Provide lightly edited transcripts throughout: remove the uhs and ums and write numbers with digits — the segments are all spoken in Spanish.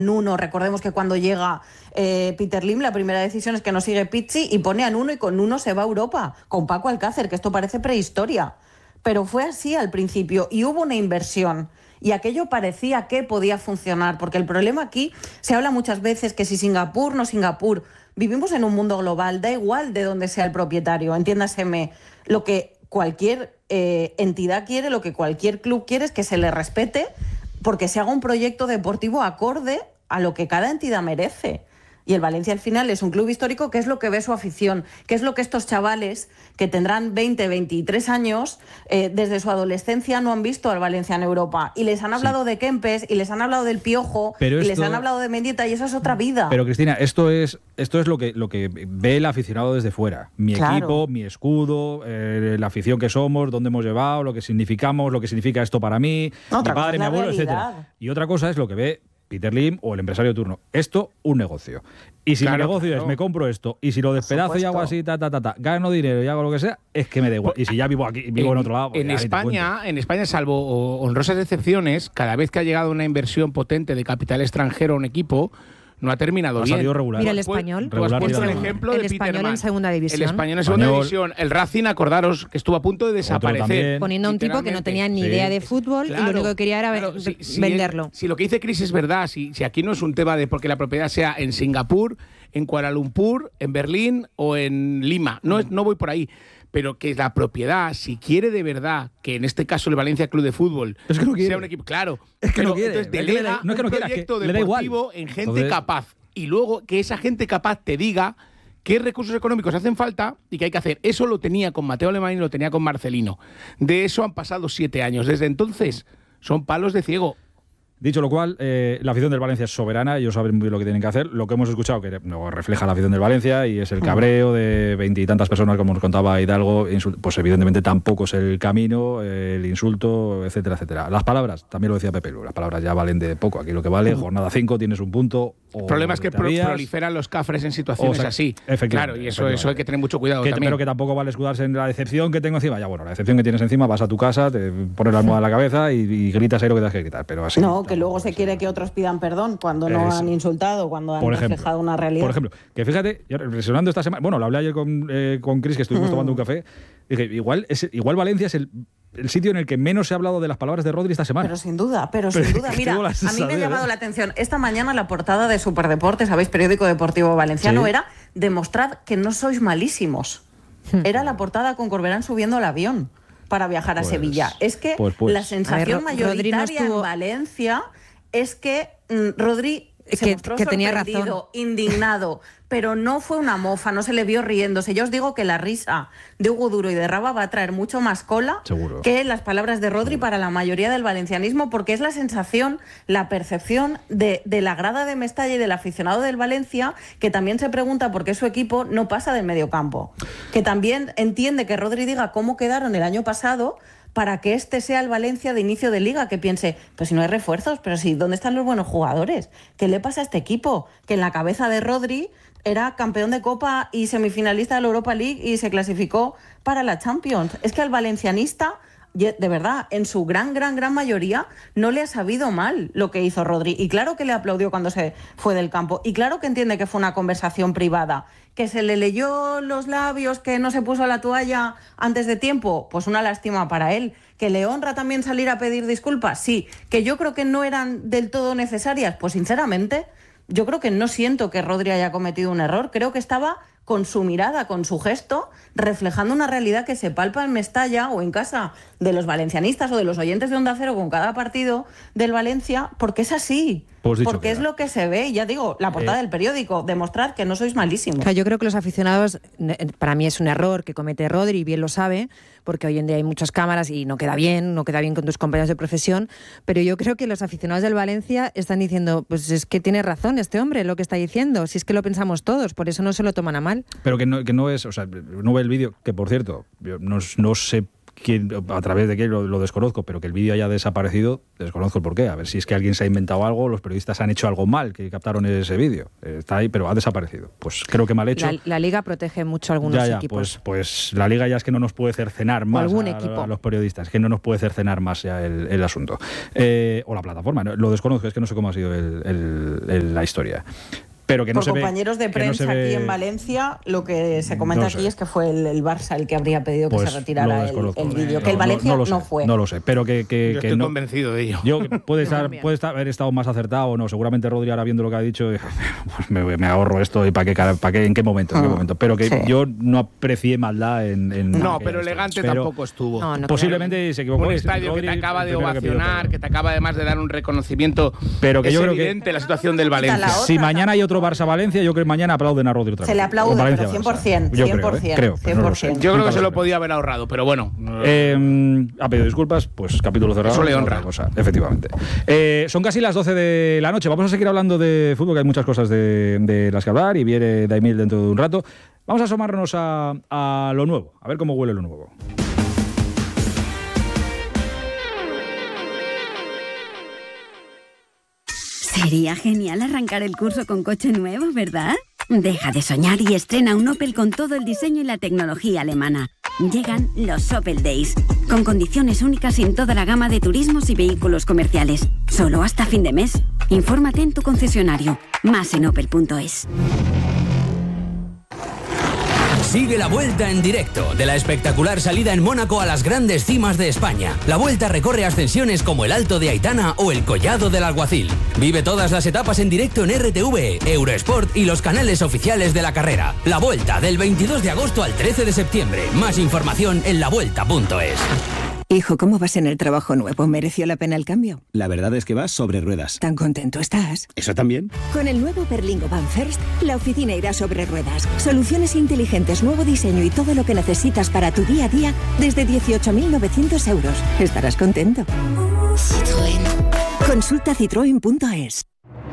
Nuno. Recordemos que cuando llega Peter Lim, la primera decisión es que no sigue Pizzi y pone a Nuno, y con Nuno se va a Europa, con Paco Alcácer, que esto parece prehistoria. Pero fue así al principio y hubo una inversión y aquello parecía que podía funcionar, porque el problema aquí, se habla muchas veces que si Singapur, no Singapur, vivimos en un mundo global, da igual de dónde sea el propietario, entiéndaseme, lo que cualquier entidad quiere, lo que cualquier club quiere es que se le respete, porque se haga un proyecto deportivo acorde a lo que cada entidad merece. Y el Valencia al final es un club histórico, que es lo que ve su afición, que es lo que estos chavales que tendrán 20, 23 años, desde su adolescencia no han visto al Valencia en Europa. Y les han hablado de Kempes, y les han hablado del Piojo, y les han hablado de Mendieta, y eso es otra vida. Pero Cristina, esto es lo que ve el aficionado desde fuera. Mi equipo, mi escudo, la afición que somos, dónde hemos llevado, lo que significamos, lo que significa esto para mí, mi padre, mi abuelo, etcétera. Y otra cosa es lo que ve Peter Lim o el empresario de turno. Esto, un negocio. Y si mi negocio es, me compro esto, y si lo despedazo y hago así, gano dinero y hago lo que sea, es que me da igual. Y si ya vivo aquí, vivo en otro lado... En España, salvo honrosas excepciones, cada vez que ha llegado una inversión potente de capital extranjero a un equipo, no ha terminado bien. Regular. Mira el Español. Tú has puesto el ejemplo de Español en segunda división. El Español en segunda división. El Racing, acordaros, que estuvo a punto de desaparecer. Poniendo a un tipo que no tenía ni idea de fútbol, y lo único que quería era venderlo. Si lo que dice Chris es verdad, si aquí no es un tema de porque la propiedad sea en Singapur, en Kuala Lumpur, en Berlín o en Lima. No voy por ahí. Pero que la propiedad, si quiere de verdad que en este caso el Valencia Club de Fútbol sea un equipo, claro, es que no quiere. Entonces delega un proyecto deportivo en gente capaz, y luego que esa gente capaz te diga qué recursos económicos hacen falta y qué hay que hacer. Eso lo tenía con Mateo Alemán y lo tenía con Marcelino. De eso han pasado 7 años. Desde entonces son palos de ciego. Dicho lo cual, la afición del Valencia es soberana, ellos saben muy bien lo que tienen que hacer. Lo que hemos escuchado, que no refleja la afición del Valencia, y es el cabreo de 20 y tantas personas, como nos contaba Hidalgo, pues evidentemente tampoco es el camino, el insulto, etcétera, etcétera. Las palabras, también lo decía Pepe Lu, las palabras ya valen de poco. Aquí lo que vale, jornada 5, tienes un punto. El problema es que proliferan los cafres en situaciones así. Claro, y eso hay que tener mucho cuidado también. Pero que tampoco vale escudarse en la decepción que tengo encima. Ya bueno, la decepción que tienes encima, vas a tu casa, te pones la almohada en la cabeza y gritas ahí lo que tengas que gritar. Pero así. No, que luego se quiere que otros pidan perdón cuando no han insultado, cuando han reflejado una realidad. Por ejemplo, que fíjate, yo reflexionando esta semana, bueno, lo hablé ayer con Chris, que estuvimos tomando un café, dije, igual Valencia es el sitio en el que menos se ha hablado de las palabras de Rodri esta semana. Pero sin duda. Mira, a mí me ha llamado la atención. Esta mañana la portada de Superdeporte, ¿sabéis? Periódico deportivo valenciano, era demostrad que no sois malísimos. Era la portada con Corberán subiendo al avión para viajar a Sevilla. Es que la sensación mayoritaria en Valencia es que Rodri se mostró tenía sorprendido, razón, indignado, pero no fue una mofa, no se le vio riéndose. Yo os digo que la risa de Hugo Duro y de Raba va a traer mucho más cola que las palabras de Rodri para la mayoría del valencianismo, porque es la sensación, la percepción de la grada de Mestalla y del aficionado del Valencia, que también se pregunta por qué su equipo no pasa del mediocampo, que también entiende que Rodri diga cómo quedaron el año pasado, para que este sea el Valencia de inicio de liga, que piense, pues si no hay refuerzos, pero si, ¿dónde están los buenos jugadores? ¿Qué le pasa a este equipo? Que en la cabeza de Rodri era campeón de Copa y semifinalista de la Europa League y se clasificó para la Champions. Es que al valencianista, de verdad, en su gran mayoría, no le ha sabido mal lo que hizo Rodri. Y claro que le aplaudió cuando se fue del campo. Y claro que entiende que fue una conversación privada. ¿Que se le leyó los labios, que no se puso la toalla antes de tiempo? Pues una lástima para él. ¿Que le honra también salir a pedir disculpas? Sí. ¿Que yo creo que no eran del todo necesarias? Pues sinceramente, yo creo que no siento que Rodri haya cometido un error. Creo que estaba con su mirada, con su gesto, reflejando una realidad que se palpa en Mestalla o en casa de los valencianistas o de los oyentes de Onda Cero con cada partido del Valencia, porque es así. Porque es lo que se ve, y ya digo, la portada del periódico, demostrad que no sois malísimos. O sea, yo creo que los aficionados, para mí es un error que comete Rodri, y bien lo sabe, porque hoy en día hay muchas cámaras y no queda bien con tus compañeros de profesión, pero yo creo que los aficionados del Valencia están diciendo, pues es que tiene razón este hombre lo que está diciendo, si es que lo pensamos todos, por eso no se lo toman a mal. Pero que no es, o sea, no ve el vídeo, que por cierto, yo no sé a través de qué lo desconozco, pero que el vídeo haya desaparecido, desconozco el porqué. A ver si es que alguien se ha inventado algo, los periodistas han hecho algo mal, que captaron ese vídeo. Está ahí, pero ha desaparecido. Pues creo que mal hecho. La Liga protege mucho a algunos equipos. Pues la Liga ya es que no nos puede cercenar más a los periodistas, que no nos puede cercenar más ya el asunto. O la plataforma, ¿no? Lo desconozco, es que no sé cómo ha sido la historia. Pero que no por compañeros de prensa aquí en Valencia, lo que se comenta aquí es que fue el Barça el que habría pedido que se retirara el vídeo, que el Valencia no fue. No lo sé, pero que yo estoy convencido de ello. Puede haber estado más acertado o no. Seguramente Rodri, ahora viendo lo que ha dicho, pues me ahorro esto y ¿para qué? ¿En qué momento? Pero que yo no aprecié maldad en no, pero elegante tampoco estuvo. Posiblemente se equivocó. Un estadio que te acaba de ovacionar, que te acaba además de dar un reconocimiento. Pero que yo creo evidente la situación del Valencia. Si mañana hay otro Barça-Valencia, yo creo que mañana aplauden a Rodri otra vez. Se le aplaude, pero 100%. Yo creo. 100%. Yo creo que se lo podía haber ahorrado, pero bueno. Ha pedido disculpas, pues capítulo cerrado. Eso le honra. Efectivamente. Son casi las 12 de la noche. Vamos a seguir hablando de fútbol, que hay muchas cosas de las que hablar y viene Daimil dentro de un rato. Vamos a asomarnos a lo nuevo, a ver cómo huele lo nuevo. Sería genial arrancar el curso con coche nuevo, ¿verdad? Deja de soñar y estrena un Opel con todo el diseño y la tecnología alemana. Llegan los Opel Days, con condiciones únicas en toda la gama de turismos y vehículos comerciales. Solo hasta fin de mes. Infórmate en tu concesionario. Más en opel.es. Sigue la Vuelta en directo, de la espectacular salida en Mónaco a las grandes cimas de España. La Vuelta recorre ascensiones como el Alto de Aitana o el Collado del Alguacil. Vive todas las etapas en directo en RTV, Eurosport y los canales oficiales de la carrera. La Vuelta, del 22 de agosto al 13 de septiembre. Más información en lavuelta.es. Hijo, ¿cómo vas en el trabajo nuevo? ¿Mereció la pena el cambio? La verdad es que vas sobre ruedas. ¿Tan contento estás? ¿Eso también? Con el nuevo Berlingo Van First, la oficina irá sobre ruedas. Soluciones inteligentes, nuevo diseño y todo lo que necesitas para tu día a día desde 18.900 euros. Estarás contento. Citroën. Consulta citroen.es.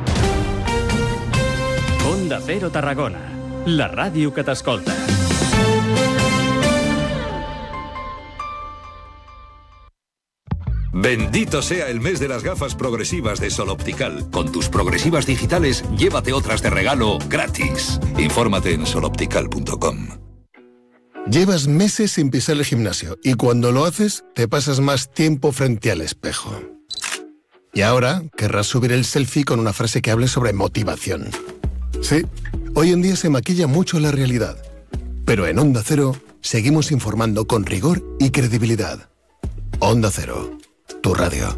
Onda Cero Tarragona, la ràdio que t'escolta. Bendito sea el mes de las gafas progresivas de Sol Optical. Con tus progresivas digitales, llévate otras de regalo gratis. Infórmate en soloptical.com. Llevas meses sin pisar el gimnasio y cuando lo haces, te pasas más tiempo frente al espejo. Y ahora querrás subir el selfie con una frase que hable sobre motivación. Sí, hoy en día se maquilla mucho la realidad. Pero en Onda Cero seguimos informando con rigor y credibilidad. Onda Cero. Tu radio.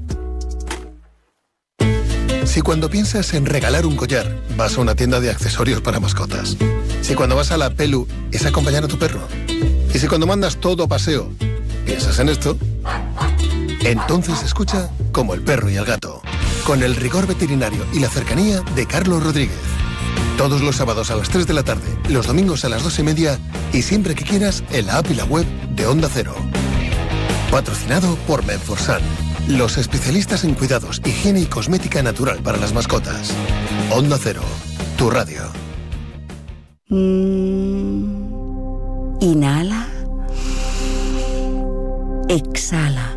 Si cuando piensas en regalar un collar, vas a una tienda de accesorios para mascotas. Si cuando vas a la Pelu es acompañar a tu perro. Y si cuando mandas todo a paseo, piensas en esto, entonces escucha Como el perro y el gato, con el rigor veterinario y la cercanía de Carlos Rodríguez. Todos los sábados a las 3 de la tarde, los domingos a las 2:30 y siempre que quieras en la app y la web de Onda Cero. Patrocinado por Menforsan, los especialistas en cuidados, higiene y cosmética natural para las mascotas. Onda Cero, tu radio. Inhala. Exhala.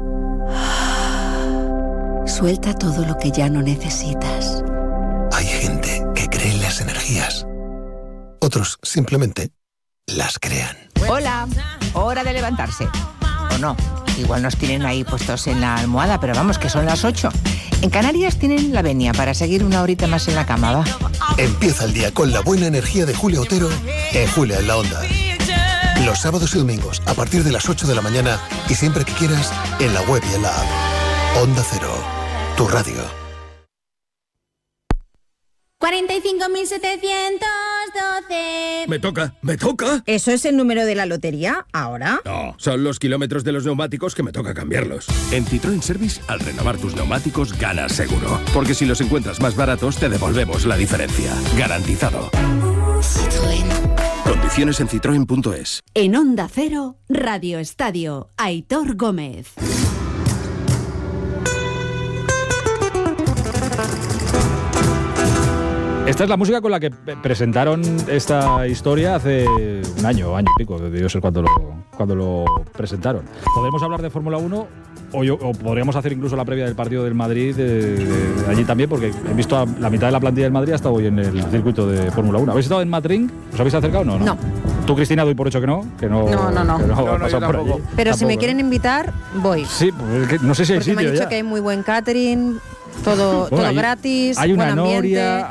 Suelta todo lo que ya no necesitas. Hay gente que cree en las energías. Otros simplemente las crean. Hola, hora de levantarse. ¿O no? Igual nos tienen ahí puestos en la almohada, pero vamos, que son las 8. En Canarias tienen la venia para seguir una horita más en la cama, va. Empieza el día con la buena energía de Julia Otero en Julia en la Onda. Los sábados y domingos a partir de las 8 de la mañana y siempre que quieras en la web y en la app. Onda Cero, tu radio. 45.712. ¿Me toca? ¿Eso es el número de la lotería ahora? No, son los kilómetros de los neumáticos que me toca cambiarlos. En Citroën Service, al renovar tus neumáticos, ganas seguro. Porque si los encuentras más baratos, te devolvemos la diferencia. Garantizado. Citroën. Condiciones en citroen.es. En Onda Cero, Radio Estadio, Aitor Gómez. Esta es la música con la que presentaron esta historia hace un año y pico, debió ser cuando lo presentaron. Podemos hablar de Fórmula 1 o podríamos hacer incluso la previa del partido del Madrid allí también, porque he visto a la mitad de la plantilla del Madrid ha estado hoy en el circuito de Fórmula 1. ¿Habéis estado en Madrid? ¿Os habéis acercado o no? No. Tú, Cristina, doy por hecho que no. No. Yo tampoco. Pero si me quieren invitar, voy. Sí, pues no sé si hay porque sitio me han dicho ya. que hay muy buen catering, todo gratis, hay una buen ambiente. noria,